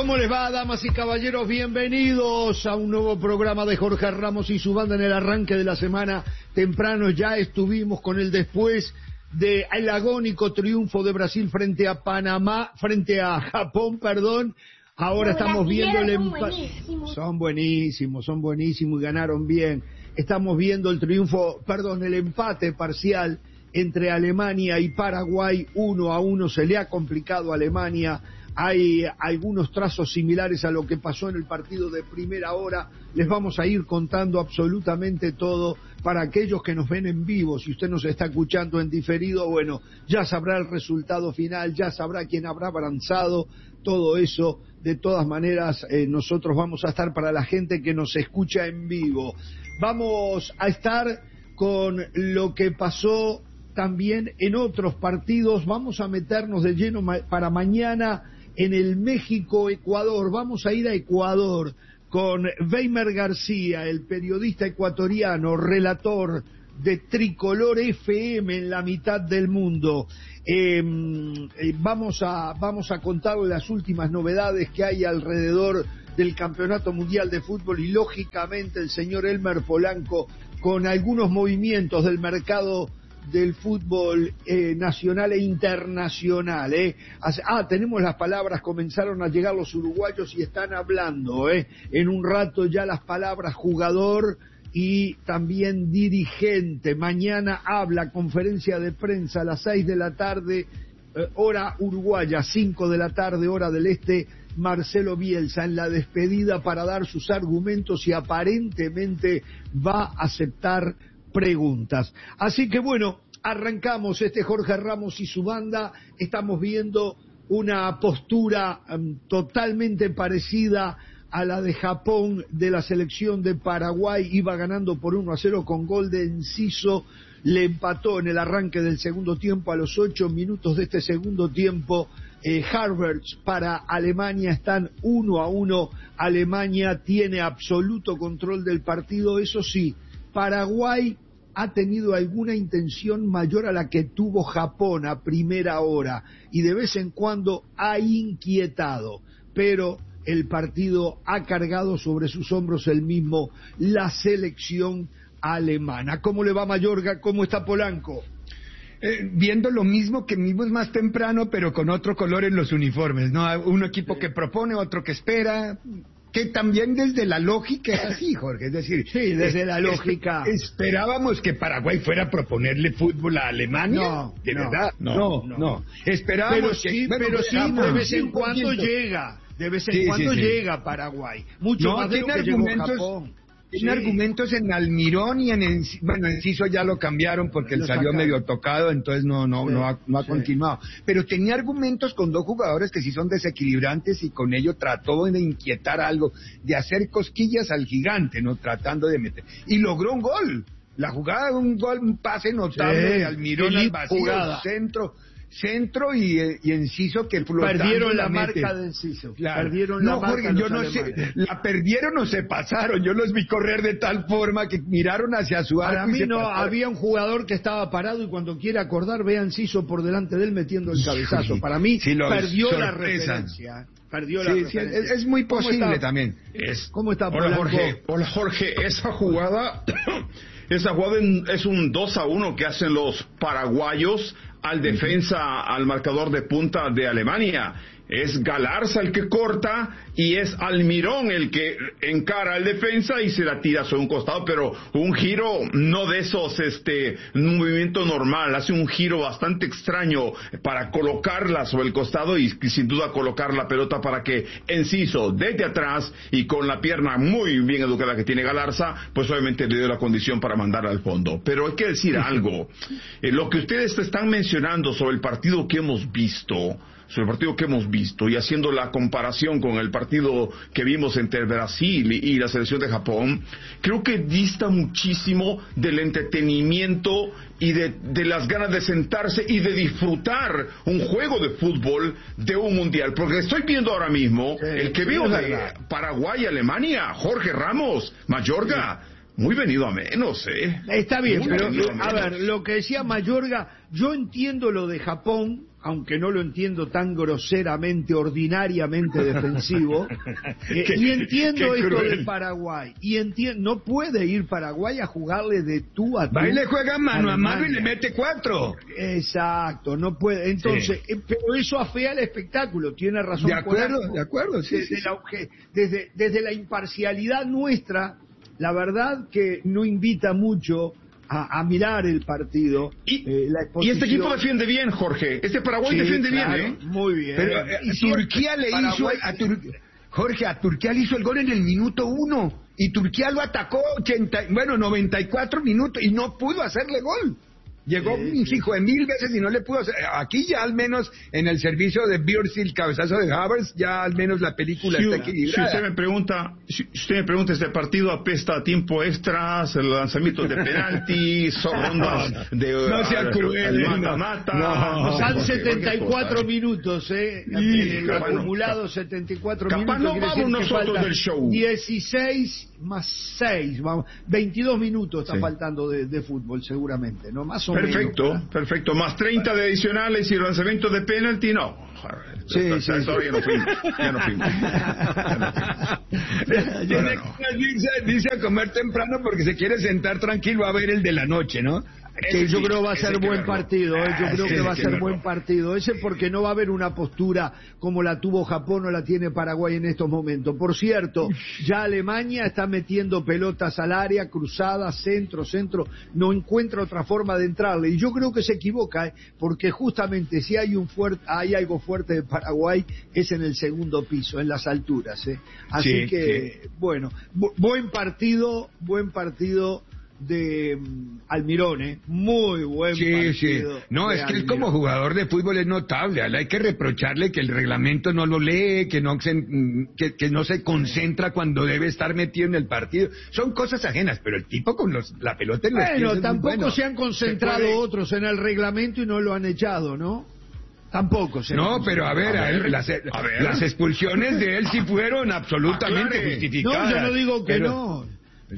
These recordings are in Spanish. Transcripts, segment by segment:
¿Cómo les va, damas y caballeros? Bienvenidos a un nuevo programa de Jorge Ramos y su banda en el arranque de la semana. Temprano ya estuvimos con el después del agónico triunfo de Brasil frente a Japón, perdón. Ahora estamos viendo el empate. Son buenísimos y ganaron bien. Estamos viendo el empate parcial entre Alemania y Paraguay, 1-1. Se le ha complicado a Alemania. Hay algunos trazos similares a lo que pasó en el partido de primera hora. Les vamos a ir contando absolutamente todo para aquellos que nos ven en vivo. Si usted nos está escuchando en diferido, bueno, ya sabrá el resultado final, ya sabrá quién habrá avanzado, todo eso. De todas maneras, nosotros vamos a estar para la gente que nos escucha en vivo. Vamos a estar con lo que pasó también en otros partidos. Vamos a meternos de lleno para mañana en el México-Ecuador. Vamos a ir a Ecuador con Weimer García, el periodista ecuatoriano, relator de Tricolor FM en la mitad del mundo. Vamos a contarle las últimas novedades que hay alrededor del Campeonato Mundial de Fútbol y lógicamente el señor Elmer Polanco con algunos movimientos del mercado del fútbol nacional e internacional. Tenemos las palabras, comenzaron a llegar los uruguayos y están hablando. En un rato ya las palabras jugador y también dirigente. Mañana habla, conferencia de prensa a las 6 de la tarde, hora uruguaya, 5 de la tarde, hora del este, Marcelo Bielsa en la despedida para dar sus argumentos y aparentemente va a aceptar preguntas. Así que bueno, arrancamos Jorge Ramos y su banda. Estamos viendo una postura totalmente parecida a la de Japón, de la selección de Paraguay. Iba ganando por 1-0 con gol de Enciso, le empató en el arranque del segundo tiempo. A los 8 minutos de este segundo tiempo, Havertz para Alemania, están 1-1. Alemania tiene absoluto control del partido. Eso sí, Paraguay ha tenido alguna intención mayor a la que tuvo Japón a primera hora y de vez en cuando ha inquietado, pero el partido ha cargado sobre sus hombros la selección alemana. ¿Cómo le va Mayorga? ¿Cómo está Polanco? Viendo lo mismo que vimos más temprano, pero con otro color en los uniformes, ¿no? Un equipo que propone, otro que espera, que también desde la lógica es así, Jorge, es decir, sí, desde la lógica. ¿Esperábamos que Paraguay fuera a proponerle fútbol a Alemania? No, ¿de verdad? No. Esperábamos pero sí, de vez en cuando llega. De vez en cuando llega Paraguay. Mucho más de lo que llegó Japón. Tiene argumentos en Almirón y Enciso ya lo cambiaron porque él salió medio tocado, entonces no ha continuado. Pero tenía argumentos con dos jugadores que sí son desequilibrantes y con ello trató de inquietar algo, de hacer cosquillas al gigante, ¿no? Tratando de meter. Y logró un gol. La jugada de un gol, un pase notable de Almirón al vacío, centro y Enciso que perdieron la marca de Enciso. Claro. Perdieron la marca. Jorge, yo no sé, la perdieron o se pasaron. Yo los vi correr de tal forma que miraron hacia su arco. Para mí había un jugador que estaba parado y cuando quiera acordar ve a Enciso por delante de él metiendo el cabezazo. Para mí perdió la referencia. Es muy posible también. ¿Cómo está Polanco? Hola Jorge, esa jugada es un 2-1 que hacen los paraguayos al defensa, al marcador de punta de Alemania. Es Galarza el que corta y es Almirón el que encara al defensa y se la tira sobre un costado, pero un giro no de esos, un movimiento normal, hace un giro bastante extraño para colocarla sobre el costado y sin duda colocar la pelota para que Enciso desde atrás y con la pierna muy bien educada que tiene Galarza, pues obviamente le dio la condición para mandar al fondo. Pero hay que decir algo, lo que ustedes están mencionando sobre el partido que hemos visto y haciendo la comparación con el partido que vimos entre Brasil y la selección de Japón, creo que dista muchísimo del entretenimiento y de las ganas de sentarse y de disfrutar un juego de fútbol de un mundial, porque estoy viendo ahora mismo el que veo de Paraguay y Alemania, Jorge Ramos, Mayorga, muy venido a menos, Está bien, pero a ver, lo que decía Mayorga, yo entiendo lo de Japón. aunque no lo entiendo tan groseramente, ordinariamente defensivo, y entiendo esto de Paraguay, y no puede ir Paraguay a jugarle de tú a tú. Va y le juega mano a mano y le mete 4. Exacto, no puede. Entonces, pero eso afea el espectáculo, tiene razón. De acuerdo, sí. Desde la imparcialidad nuestra, la verdad que no invita mucho a mirar el partido. Y este equipo defiende bien, Jorge. Este Paraguay defiende bien, muy bien. Pero Turquía le hizo Jorge, a Turquía le hizo el gol en el minuto 1 y Turquía lo atacó 94 minutos y no pudo hacerle gol. Llegó hijo de 1000 veces y no le pudo hacer. Aquí ya al menos en el servicio de Björsil, cabezazo de Havertz, ya al menos la película está equilibrada. Si usted me pregunta, este partido apesta a tiempo extras, lanzamientos de penalti, rondas de no sea cruel, mata-mata. Son 74 minutos, acumulado 74 minutos. Capaz no vamos nosotros del show. 16 más 6, vamos, 22 minutos está faltando de fútbol seguramente, ¿no? Más o menos. Perfecto. Más 30 de adicionales y lanzamientos de penalti, no. Todavía no fuimos. Dice a comer temprano porque se quiere sentar tranquilo a ver el de la noche, ¿no? Que yo creo va a ser buen partido, yo creo que va a ser buen partido. Ese porque no va a haber una postura como la tuvo Japón o la tiene Paraguay en estos momentos. Por cierto, ya Alemania está metiendo pelotas al área, cruzadas, centro, no encuentra otra forma de entrarle. Y yo creo que se equivoca, porque justamente si hay algo fuerte de Paraguay es en el segundo piso, en las alturas. Así bueno, buen partido de Almirón, muy buen partido. No, es que él como jugador de fútbol es notable. Hay que reprocharle que el reglamento no lo lee, que no se concentra cuando debe estar metido en el partido. Son cosas ajenas, pero el tipo con la pelota en los pies es tampoco muy bueno. Se han concentrado otros en el reglamento y no lo han echado, ¿no? Tampoco se pero a ver, las expulsiones de él sí fueron absolutamente justificadas. No, yo no digo que no.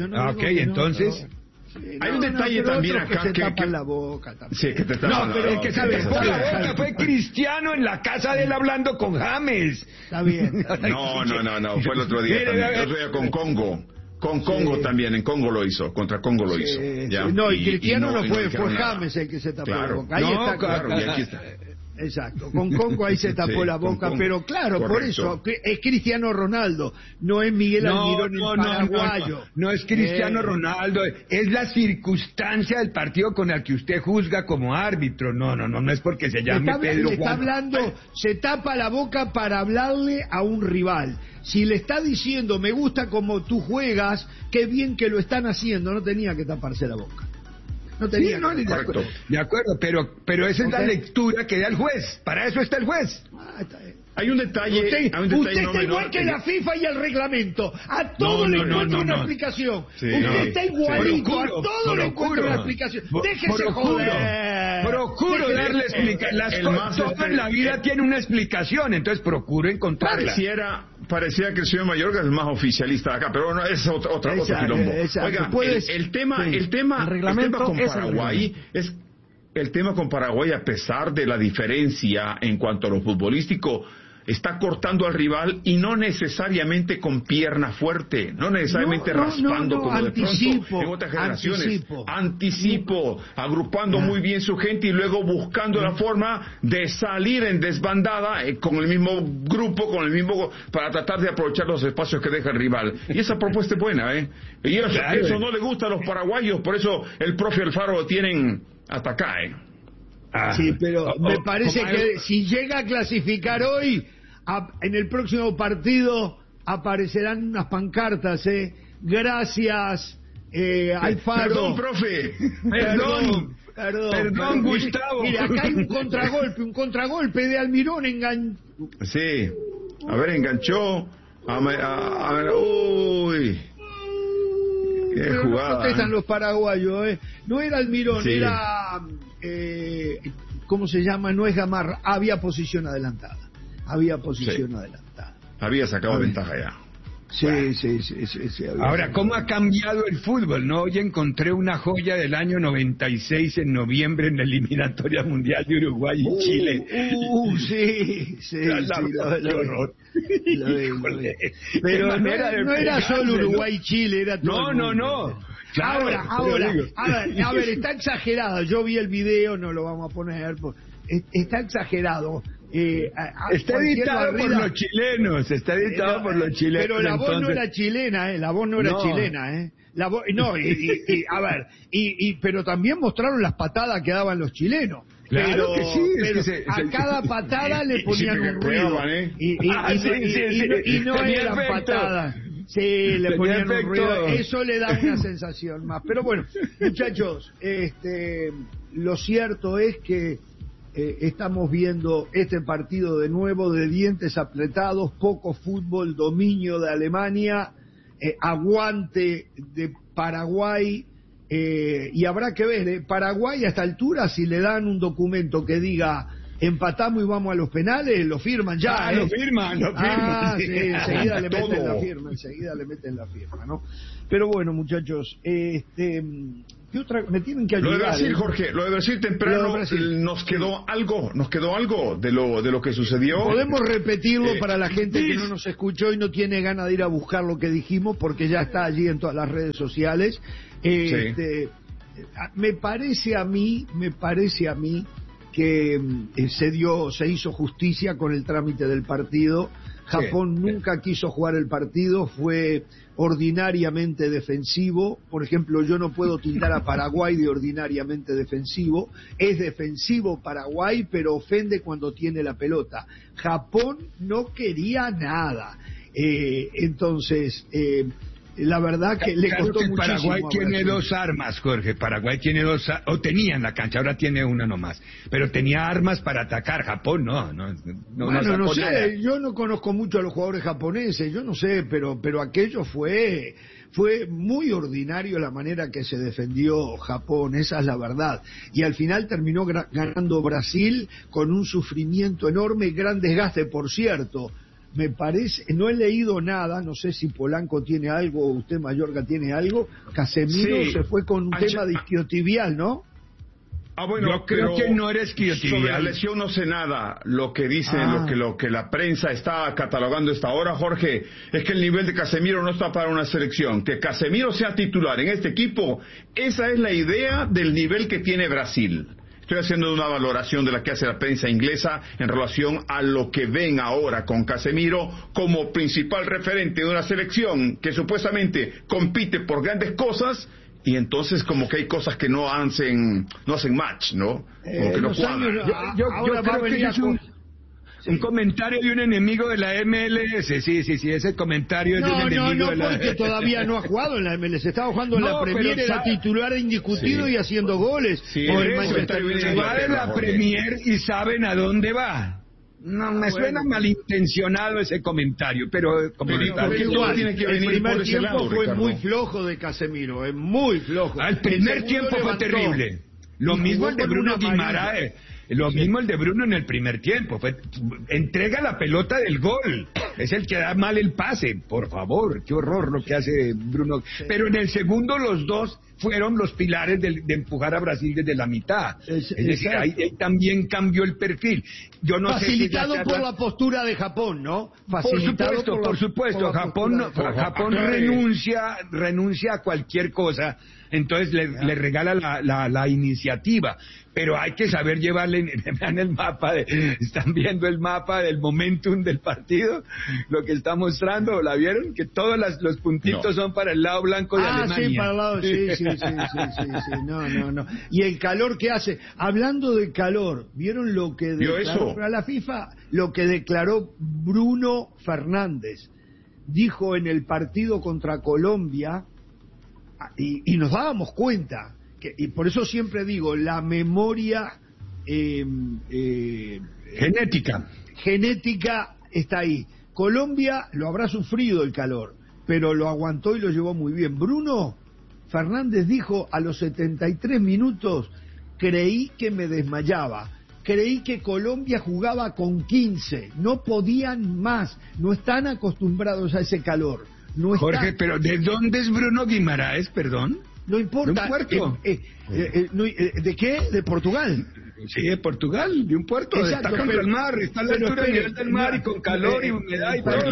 Entonces... Hay un detalle también acá que se tapan la boca también. Sí, que te tapan pero el que se tapó la boca fue Cristiano en la casa de él hablando con James. Está bien. No, fue el otro día también. El otro día con Congo. Con Congo también, en Congo lo hizo, contra Congo lo hizo. Y Cristiano no fue James el que se tapó la boca. Ahí está, claro, y aquí está. Exacto, con Congo ahí se tapó la boca, pero claro, correcto. Por eso es Cristiano Ronaldo, no es Miguel Almirón el paraguayo. No es Cristiano Ronaldo, es la circunstancia del partido con el que usted juzga como árbitro. No es porque se llame Pedro Juan. Está hablando, se tapa la boca para hablarle a un rival. Si le está diciendo, me gusta como tú juegas, qué bien que lo están haciendo, no tenía que taparse la boca. No tenía. De acuerdo, pero esa es la lectura que da el juez. Para eso está el juez. Hay un detalle. Usted está igual que la FIFA y el reglamento. A todo le encuentra una explicación. Usted está igualito. A todo le encuentra una explicación. Déjese joder. Procuro darle explicación. Todo en la vida tiene una explicación, entonces procuro encontrarla. Pareciera que el señor Mayorga es el más oficialista de acá, pero no, es otro quilombo. Oiga, el tema con Paraguay es el tema con Paraguay, a pesar de la diferencia en cuanto a lo futbolístico, está cortando al rival y no necesariamente con pierna fuerte, no necesariamente raspando como anticipo, de pronto en otras generaciones. Anticipo, agrupando muy bien su gente y luego buscando la forma de salir en desbandada con el mismo grupo, para tratar de aprovechar los espacios que deja el rival. Y esa propuesta es buena, Y eso no le gusta a los paraguayos, por eso el profe Alfaro lo tienen hasta acá, Sí, pero me parece que si llega a clasificar hoy, en el próximo partido aparecerán unas pancartas, Gracias, Alfaro. Perdón, profe. Perdón, Gustavo. Mira, acá hay un contragolpe de Almirón Sí. A ver, enganchó. Uy. Qué jugada. No protestan los paraguayos, No era Almirón, era... ¿cómo se llama? No es Gamarra. Había posición adelantada. Había sacado ventaja ya. Sí. Ahora, ¿cómo ha cambiado el fútbol? No, hoy encontré una joya del año 96 en noviembre en la eliminatoria mundial de Uruguay y Chile. Pero no era solo Uruguay y Chile, era todo. No. Claro, ahora, a ver, está exagerado. Yo vi el video, no lo vamos a poner. Está exagerado. Está editado por los chilenos, Pero la voz no era chilena, la voz no era chilena, pero también mostraron las patadas que daban los chilenos. Claro que sí, a cada patada le ponían un ruido. Y no eran patadas. Sí, le ponían un ruido. Eso le da una sensación más. Pero bueno, muchachos, lo cierto es que estamos viendo este partido de nuevo de dientes apretados, poco fútbol, dominio de Alemania, aguante de Paraguay, y habrá que ver, Paraguay a esta altura, si le dan un documento que diga empatamos y vamos a los penales, lo firman ya. Lo firman. Sí, enseguida le meten la firma, ¿no? Pero bueno, muchachos, ¿qué otra? Me tienen que ayudar. Lo de Brasil, Jorge, lo de Brasil temprano, nos quedó algo de lo que sucedió. Podemos repetirlo para la gente que no nos escuchó y no tiene ganas de ir a buscar lo que dijimos, porque ya está allí en todas las redes sociales. Me parece a mí que se hizo justicia con el trámite del partido. Japón nunca quiso jugar el partido, fue ordinariamente defensivo. Por ejemplo, yo no puedo tildar a Paraguay de ordinariamente defensivo. Es defensivo Paraguay, pero ofende cuando tiene la pelota. Japón no quería nada. Entonces, la verdad que le costó muchísimo. Paraguay tiene dos armas, Jorge. Paraguay tiene o tenía en la cancha, ahora tiene una nomás. Pero tenía armas para atacar. Japón no sé, nada. yo no conozco mucho a los jugadores japoneses, yo no sé, pero aquello fue muy ordinario la manera que se defendió Japón, esa es la verdad. Y al final terminó ganando Brasil con un sufrimiento enorme y gran desgaste, por cierto. Me parece, no he leído nada, no sé si Polanco tiene algo, usted Mayorga tiene algo. Casemiro se fue con un tema de isquiotibial, ¿no? Bueno, yo creo que no era isquiotibial. Sobre la lesión no sé nada. Lo que dicen, lo que la prensa está catalogando esta hora, Jorge, es que el nivel de Casemiro no está para una selección. Que Casemiro sea titular en este equipo, esa es la idea del nivel que tiene Brasil. Estoy haciendo una valoración de la que hace la prensa inglesa en relación a lo que ven ahora con Casemiro como principal referente de una selección que supuestamente compite por grandes cosas, y entonces como que hay cosas que no hacen match, ¿no? Como que no cuadran. Yo creo que es un comentario de un enemigo de la MLS, sí, ese comentario es de un enemigo de la... porque todavía no ha jugado en la MLS, estaba jugando en la Premier, era titular indiscutido y haciendo goles. Por el va de la Premier y saben a dónde va. No, me suena malintencionado ese comentario, pero el primer tiempo fue muy flojo de Casemiro, es muy flojo. El primer tiempo fue terrible. Lo mismo el de Bruno Guimaraes. Lo mismo el de Bruno en el primer tiempo. Entrega la pelota del gol. Es el que da mal el pase. Por favor, qué horror lo que hace Bruno. Pero en el segundo los dos fueron los pilares de empujar a Brasil desde la mitad. Es decir, ahí también cambió el perfil. Yo no Facilitado sé si por la postura de Japón, ¿no? Por supuesto. Japón renuncia a cualquier cosa. Entonces le regala la iniciativa, pero hay que saber llevarle. Vean el mapa, están viendo el mapa del momentum del partido, lo que está mostrando, ¿la vieron? Que todos los puntitos son para el lado blanco de Alemania. Sí, para el lado, sí, no. Y el calor que hace, hablando de calor, ¿vieron lo que declaró para la FIFA? Lo que declaró Bruno Fernández, dijo en el partido contra Colombia. Y nos dábamos cuenta, y por eso siempre digo, la memoria genética está ahí. Colombia lo habrá sufrido el calor, pero lo aguantó y lo llevó muy bien. Bruno Fernández dijo a los 73 minutos, creí que me desmayaba. Creí que Colombia jugaba con 15, no podían más, no están acostumbrados a ese calor. no está. Jorge, pero ¿de dónde es Bruno Guimaraes, perdón? No importa. ¿De un puerto? ¿De qué? ¿De Portugal? Sí, de Portugal, de un puerto. Exacto, Está contra el mar, está a la altura del nivel del mar y con calor y humedad y todo.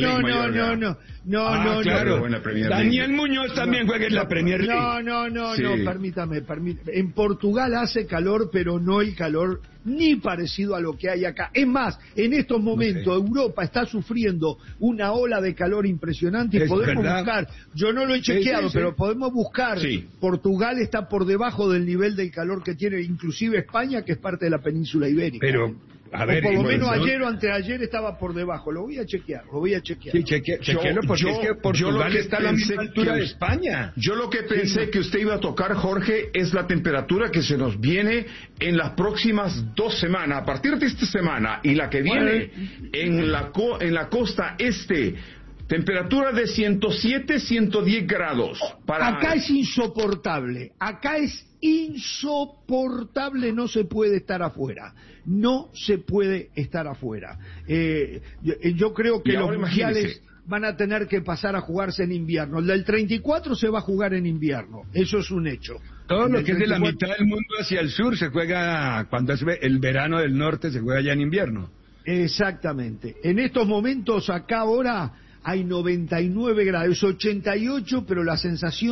No, claro. No. Daniel Muñoz también juega en la Premier League. No, Sí. permítame. En Portugal hace calor, pero no el calor ni parecido a lo que hay acá. Es más, en estos momentos Europa está sufriendo una ola de calor impresionante y Es podemos verdad. buscar, yo no lo he chequeado, Sí. pero podemos buscar, Sí. Portugal está por debajo del nivel del calor que tiene inclusive España, que es parte de la península ibérica. Pero, a ver, o por lo bueno, menos ¿no? ayer o anteayer estaba por debajo. Lo voy a chequear. Sí, chequealo porque es que Portugal está a la misma altura de España. Yo lo que pensé que usted iba a tocar, Jorge, es la temperatura que se nos viene en las próximas 2 semanas. A partir de esta semana y la que viene en la costa este, temperatura de 107, 110 grados. Acá es insoportable. Acá es insoportable. No se puede estar afuera. No se puede estar afuera. Yo creo que Y los ahora mundiales imagínese. van a tener que pasar a jugarse en invierno. El del 34 se va a jugar en invierno. Eso es un hecho. Todo El lo del que es de la 34 mitad del mundo hacia el sur se juega, cuando es el verano del norte se juega ya en invierno. Exactamente. En estos momentos acá ahora hay 99 grados, 88, pero la sensación